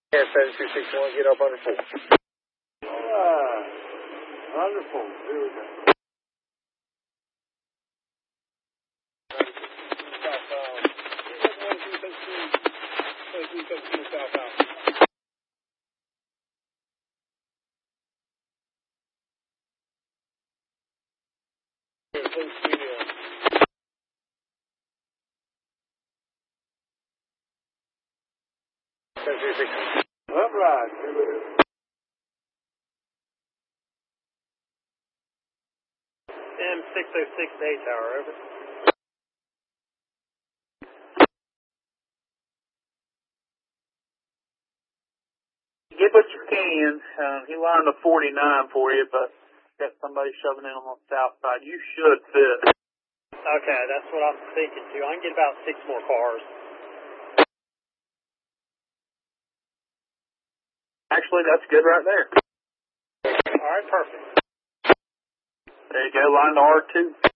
Yeah, 7261, get up under 4. Alright. Under 4. Here we go. Upright. Here we go. M606 Day Tower, over. Get what you can. He lined a 49 for you, but got somebody shoving in on the south side. You should fit. Okay, that's what I'm thinking too. I can get about 6 more cars. Actually, that's good right there. All right, perfect. There you go, line to R2.